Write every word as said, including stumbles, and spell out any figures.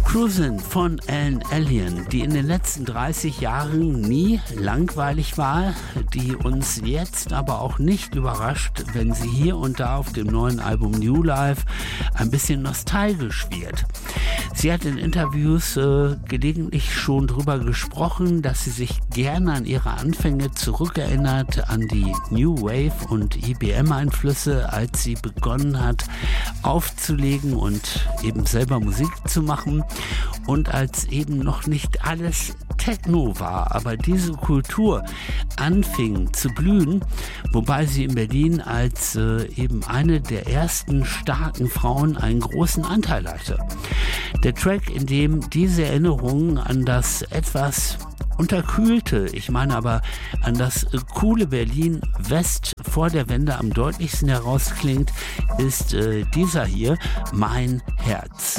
Cruisin' von Anne Ellion, die in den letzten dreißig Jahren nie langweilig war, die uns jetzt aber auch nicht überrascht, wenn sie hier und da auf dem neuen Album New Life ein bisschen nostalgisch wird. Sie hat in Interviews äh, gelegentlich schon drüber gesprochen, dass sie sich gerne an ihre Anfänge zurückerinnert, an die New Wave und I B M-Einflüsse, als sie begonnen hat aufzulegen und eben selber Musik zu machen und als eben noch nicht alles Techno war, aber diese Kultur anfing zu blühen, wobei sie in Berlin als äh, eben eine der ersten starken Frauen einen großen Anteil hatte. Der Track, in dem diese Erinnerungen an das etwas unterkühlte, ich meine aber an das coole Berlin West vor der Wende am deutlichsten herausklingt, ist äh, dieser hier, Mein Herz.